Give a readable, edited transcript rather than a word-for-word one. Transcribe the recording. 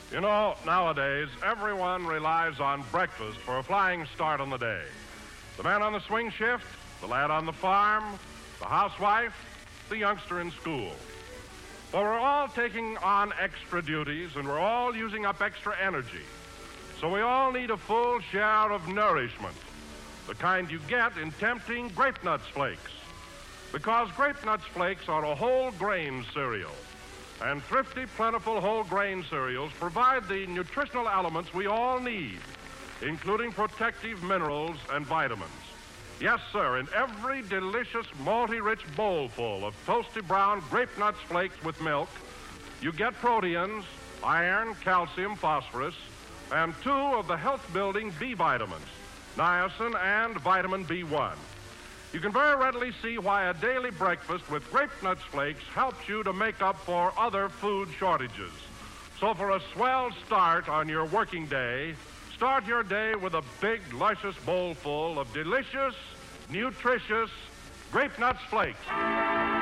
You know, nowadays, everyone relies on breakfast for a flying start on the day. The man on the swing shift, the lad on the farm, the housewife, the youngster in school. Well, we're all taking on extra duties, and we're all using up extra energy. So we all need a full share of nourishment, the kind you get in tempting Grape Nuts Flakes. Because Grape Nuts Flakes are a whole grain cereal. And thrifty, plentiful whole grain cereals provide the nutritional elements we all need, including protective minerals and vitamins. Yes, sir, in every delicious, malty-rich bowlful of toasty brown Grape Nuts Flakes with milk, you get proteins, iron, calcium, phosphorus, and 2 of the health-building B vitamins, niacin and vitamin B1. You can very readily see why a daily breakfast with Grape Nuts Flakes helps you to make up for other food shortages. So for a swell start on your working day, start your day with a big, luscious bowl full of delicious, nutritious Grape Nuts Flakes.